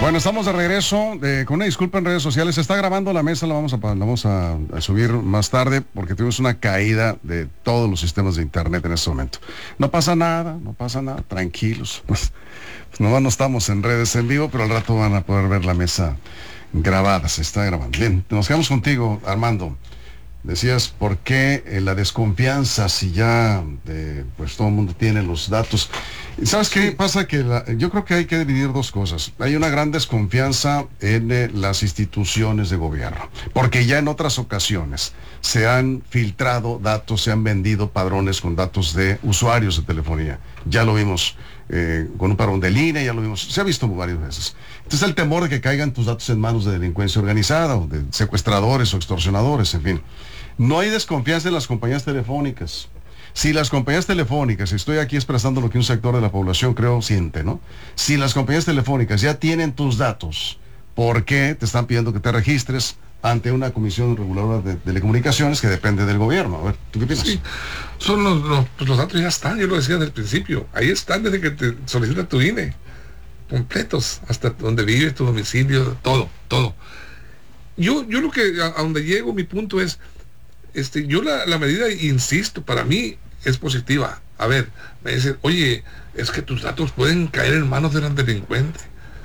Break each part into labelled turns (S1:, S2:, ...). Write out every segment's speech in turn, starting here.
S1: Bueno, estamos de regreso, con una disculpa en redes sociales. Se está grabando la mesa, la vamos a subir más tarde porque tuvimos una caída de todos los sistemas de internet en este momento. No pasa nada, tranquilos. No estamos en redes en vivo, pero al rato van a poder ver la mesa grabada, se está grabando. Bien, nos quedamos contigo, Armando. Decías, ¿por qué la desconfianza si ya pues todo el mundo tiene los datos? ¿Sabes qué pasa? Que yo creo que hay que dividir dos cosas. Hay una gran desconfianza en las instituciones de gobierno, porque ya en otras ocasiones se han filtrado datos, se han vendido padrones con datos de usuarios de telefonía. Ya lo vimos con un padrón de línea, ya lo vimos, se ha visto varias veces. Entonces el temor de que caigan tus datos en manos de delincuencia organizada o de secuestradores o extorsionadores, en fin. No hay desconfianza en las compañías telefónicas. Si las compañías telefónicas, estoy aquí expresando lo que un sector de la población creo siente, ¿no? Si las compañías telefónicas ya tienen tus datos, ¿por qué te están pidiendo que te registres ante una comisión reguladora de telecomunicaciones que depende del gobierno? A ver, ¿tú qué piensas?
S2: Sí, son los datos ya están, yo lo decía desde el principio. Ahí están desde que te solicita tu INE. Completos, hasta donde vives, tu domicilio, todo. Yo lo que, a donde llego, mi punto es, yo la medida, insisto, para mí es positiva. A ver, me dicen, oye, es que tus datos pueden caer en manos de los delincuentes.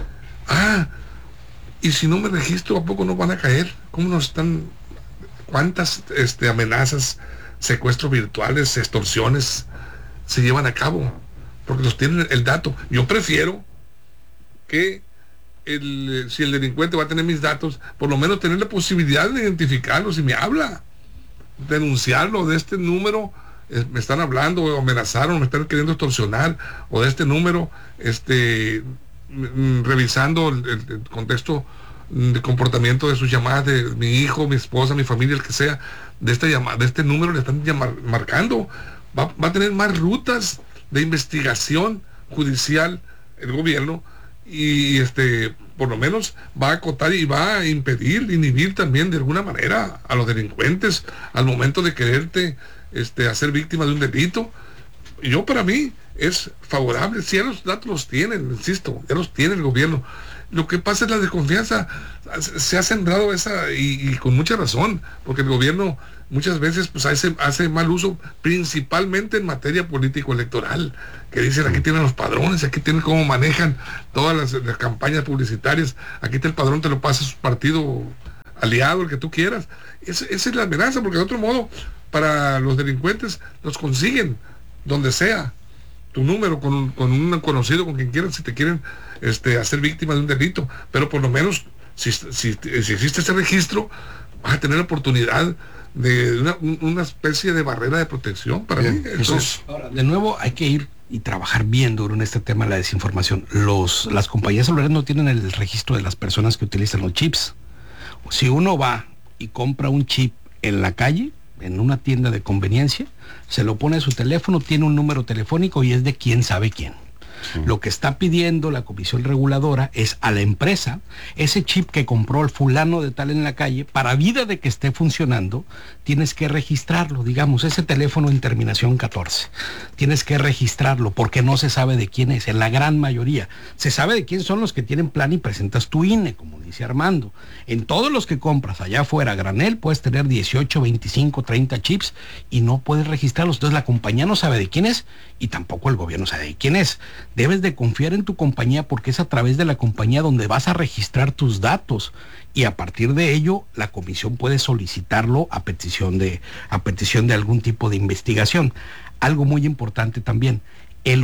S2: Y si no me registro, ¿a poco no van a caer? ¿Cómo no están? ¿Cuántas amenazas, secuestros virtuales, extorsiones se llevan a cabo? Porque los tienen el dato. Yo prefiero que si el delincuente va a tener mis datos, por lo menos tener la posibilidad de identificarlo si me habla, denunciarlo de este número, me están hablando o amenazaron, me están queriendo extorsionar, o de este número, revisando el contexto de comportamiento de sus llamadas de mi hijo, mi esposa, mi familia, el que sea, de esta llamada, de este número le están marcando. Va a tener más rutas de investigación judicial el gobierno, y por lo menos va a acotar y va a inhibir también de alguna manera a los delincuentes al momento de quererte hacer víctima de un delito. Yo, para mí, es favorable. Si ya los datos los tienen, insisto, ya los tiene el gobierno. Lo que pasa es la desconfianza. Se ha sembrado esa, y con mucha razón, porque el gobierno muchas veces pues hace mal uso, principalmente en materia político-electoral, que dicen, aquí tienen los padrones, aquí tienen cómo manejan todas las campañas publicitarias, aquí está el padrón, te lo pasa su partido aliado, el que tú quieras. Esa es la amenaza, porque de otro modo, para los delincuentes, los consiguen donde sea, tu número, con un conocido, con quien quieran, si te quieren hacer víctima de un delito. Pero por lo menos, si existe ese registro, vas a tener la oportunidad de una especie de barrera de protección para mí.
S3: Ahora, de nuevo, hay que ir y trabajar bien duro en este tema de la desinformación. Las compañías celulares no tienen el registro de las personas que utilizan los chips. Si uno va y compra un chip en la calle, en una tienda de conveniencia, se lo pone a su teléfono, tiene un número telefónico y es de quién sabe quién. Sí. Lo que está pidiendo la comisión reguladora es a la empresa, ese chip que compró el fulano de tal en la calle, para vida de que esté funcionando, tienes que registrarlo, digamos, ese teléfono en terminación 14. Tienes que registrarlo porque no se sabe de quién es, en la gran mayoría. Se sabe de quién son los que tienen plan y presentas tu INE, como dice Armando. En todos los que compras allá afuera, granel, puedes tener 18, 25, 30 chips y no puedes registrarlos. Entonces la compañía no sabe de quién es y tampoco el gobierno sabe de quién es. Debes de confiar en tu compañía porque es a través de la compañía donde vas a registrar tus datos y a partir de ello la comisión puede solicitarlo a petición de algún tipo de investigación. Algo muy importante también, el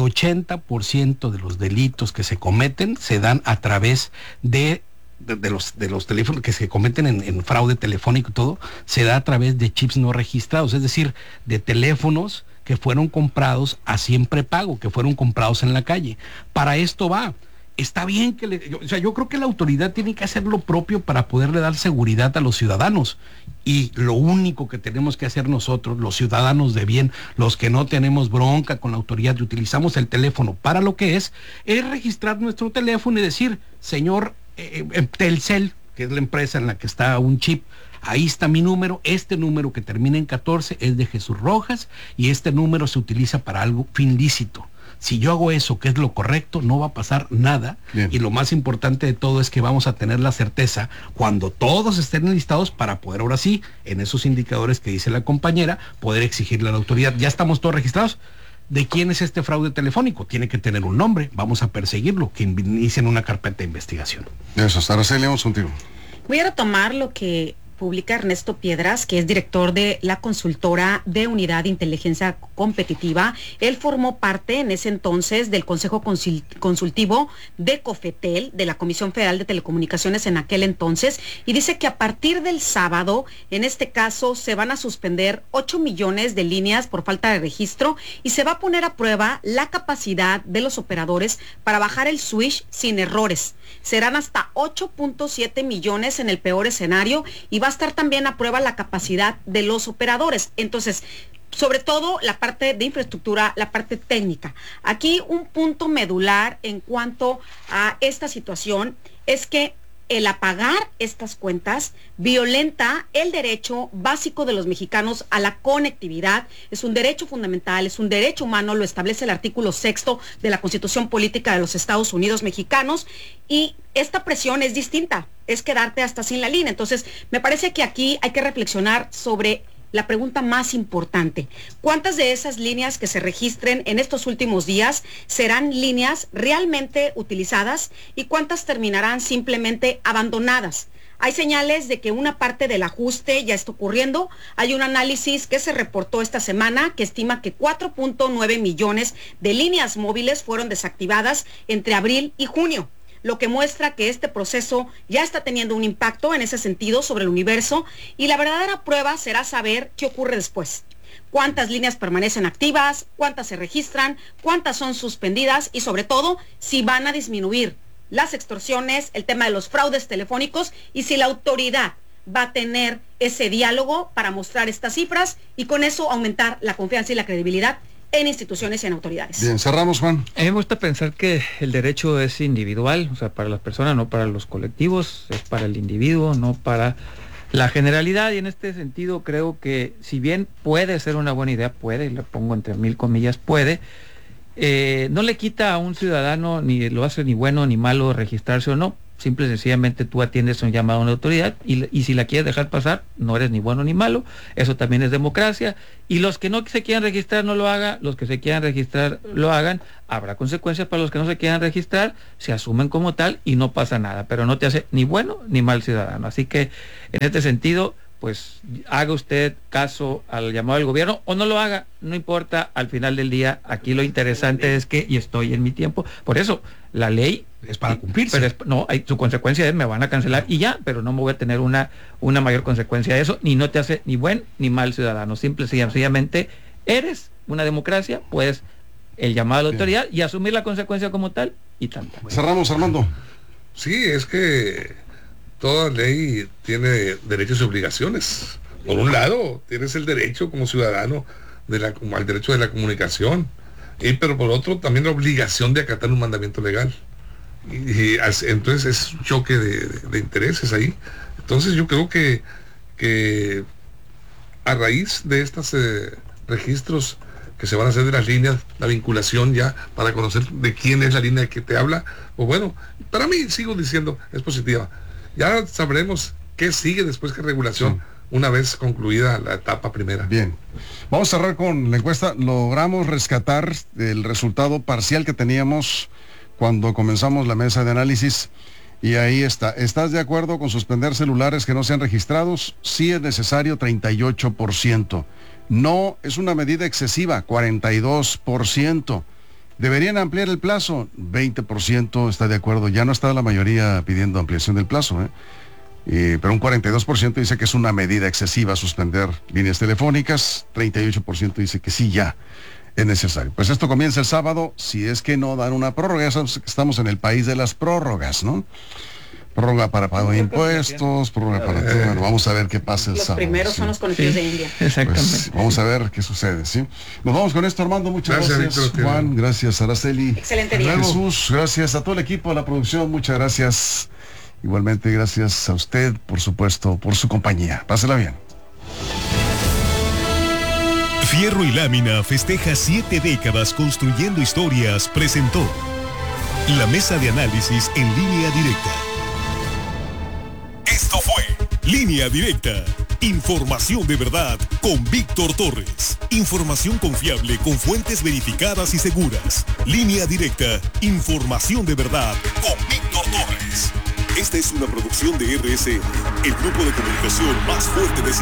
S3: 80% de los delitos que se cometen se dan a través de los teléfonos que se cometen en fraude telefónico y todo, se da a través de chips no registrados, es decir, de teléfonos que fueron comprados a siempre pago, que fueron comprados en la calle. Para esto va. Está bien yo creo que la autoridad tiene que hacer lo propio para poderle dar seguridad a los ciudadanos. Y lo único que tenemos que hacer nosotros, los ciudadanos de bien, los que no tenemos bronca con la autoridad y utilizamos el teléfono para lo que es registrar nuestro teléfono y decir, señor Telcel, que es la empresa en la que está un chip, ahí está mi número, este número que termina en 14 es de Jesús Rojas y este número se utiliza para algo fin lícito. Si yo hago eso, que es lo correcto, no va a pasar nada.
S1: Bien.
S3: Y lo más importante de todo es que vamos a tener la certeza cuando todos estén listados para poder ahora sí, en esos indicadores que dice la compañera, poder exigirle a la autoridad. Ya estamos todos registrados. ¿De quién es este fraude telefónico? Tiene que tener un nombre. Vamos a perseguirlo, que inicien una carpeta de investigación.
S1: Eso, Araceli, vamos contigo.
S4: Voy a retomar lo que publica Ernesto Piedras, que es director de la consultora de Unidad de Inteligencia Competitiva. Él formó parte en ese entonces del Consejo Consultivo de COFETEL, de la Comisión Federal de Telecomunicaciones en aquel entonces, y dice que a partir del sábado, en este caso, se van a suspender 8 millones de líneas por falta de registro y se va a poner a prueba la capacidad de los operadores para bajar el switch sin errores. Serán hasta 8.7 millones en el peor escenario y va a estar también a prueba la capacidad de los operadores. Entonces, sobre todo la parte de infraestructura, la parte técnica. Aquí un punto medular en cuanto a esta situación es que el apagar estas cuentas violenta el derecho básico de los mexicanos a la conectividad. Es un derecho fundamental, es un derecho humano, lo establece el artículo 6º de la Constitución Política de los Estados Unidos Mexicanos, y esta presión es distinta, es quedarte hasta sin la línea. Entonces, me parece que aquí hay que reflexionar sobre la pregunta más importante: ¿cuántas de esas líneas que se registren en estos últimos días serán líneas realmente utilizadas y cuántas terminarán simplemente abandonadas? Hay señales de que una parte del ajuste ya está ocurriendo. Hay un análisis que se reportó esta semana que estima que 4.9 millones de líneas móviles fueron desactivadas entre abril y junio, lo que muestra que este proceso ya está teniendo un impacto en ese sentido sobre el universo, y la verdadera prueba será saber qué ocurre después. Cuántas líneas permanecen activas, cuántas se registran, cuántas son suspendidas y sobre todo si van a disminuir las extorsiones, el tema de los fraudes telefónicos, y si la autoridad va a tener ese diálogo para mostrar estas cifras y con eso aumentar la confianza y la credibilidad en instituciones y en autoridades.
S1: Bien, cerramos, Juan.
S5: A mí me gusta pensar que el derecho es individual, o sea, para las personas, no para los colectivos, es para el individuo, no para la generalidad, y en este sentido creo que si bien puede ser una buena idea, puede, y le pongo entre mil comillas, puede, no le quita a un ciudadano, ni lo hace ni bueno ni malo registrarse o no. Simple y sencillamente tú atiendes un llamado a una autoridad y si la quieres dejar pasar, no eres ni bueno ni malo. Eso también es democracia. Y los que no se quieran registrar no lo hagan, los que se quieran registrar lo hagan. Habrá consecuencias para los que no se quieran registrar, se asumen como tal y no pasa nada, pero no te hace ni bueno ni mal ciudadano. Así que en este sentido, pues haga usted caso al llamado del gobierno o no lo haga, no importa. Al final del día, aquí lo interesante es que, y estoy en mi tiempo, por eso la ley
S3: es para cumplirse.
S5: Pero no, su consecuencia es me van a cancelar y ya, pero no me voy a tener una mayor consecuencia de eso, ni no te hace ni buen ni mal ciudadano. Simple y sencillamente eres una democracia, pues el llamado a la autoridad y asumir la consecuencia como tal y tanto.
S1: Cerramos, Armando.
S2: Sí, es que toda ley tiene derechos y obligaciones. Por un lado, tienes el derecho como ciudadano al derecho de la comunicación, pero por otro también la obligación de acatar un mandamiento legal. Y entonces es un choque de intereses ahí. Entonces yo creo que a raíz de estos registros que se van a hacer de las líneas, la vinculación ya para conocer de quién es la línea que te habla, pues bueno, para mí sigo diciendo es positiva. Ya sabremos qué sigue después que regulación, una vez concluida la etapa primera.
S1: Bien, vamos a cerrar con la encuesta. Logramos rescatar el resultado parcial que teníamos cuando comenzamos la mesa de análisis, y ahí está. ¿Estás de acuerdo con suspender celulares que no sean registrados? Sí es necesario, 38%. No, es una medida excesiva, 42%. ¿Deberían ampliar el plazo? 20% está de acuerdo. Ya no está la mayoría pidiendo ampliación del plazo, pero un 42% dice que es una medida excesiva suspender líneas telefónicas, 38% dice que sí, ya es necesario. Pues esto comienza el sábado, si es que no dan una prórroga. Ya sabemos que estamos en el país de las prórrogas, ¿no? Prórroga para pago de impuestos, prórroga para todo. Bueno, vamos a ver qué pasa el sábado.
S4: Los primeros son los conocidos de India.
S5: Exactamente.
S1: Pues, vamos a ver qué sucede, ¿sí? Nos vamos con esto, Armando. Muchas gracias,
S2: Víctor,
S1: Juan. Gracias, Araceli.
S4: Excelente día.
S1: Jesús, gracias a todo el equipo de la producción. Muchas gracias. Igualmente, gracias a usted, por supuesto, por su compañía. Pásela bien.
S6: Fierro y Lámina festeja 7 décadas construyendo historias. Presentó la mesa de análisis en Línea Directa. Esto fue Línea Directa. Información de verdad con Víctor Torres. Información confiable con fuentes verificadas y seguras. Línea Directa. Información de verdad con Víctor Torres. Esta es una producción de RSN, el grupo de comunicación más fuerte de Sinaloa.